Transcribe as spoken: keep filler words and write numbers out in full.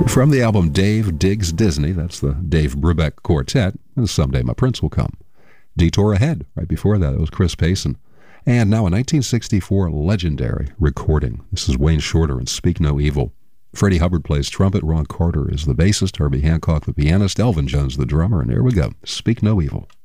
From the album Dave Digs Disney, that's the Dave Brubeck Quartet, and Someday My Prince Will Come. Detour Ahead, right before that, it was Chris Payson. And now a nineteen sixty-four legendary recording. This is Wayne Shorter and Speak No Evil. Freddie Hubbard plays trumpet, Ron Carter is the bassist, Herbie Hancock the pianist, Elvin Jones the drummer, and there we go, Speak No Evil.